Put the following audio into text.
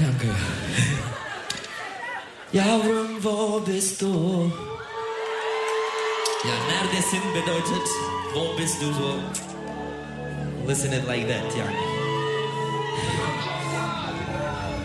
Danke. Yavrum wo bist du? Ja, neredesin bedeutet, wo bist du so? Listen it like that, ja.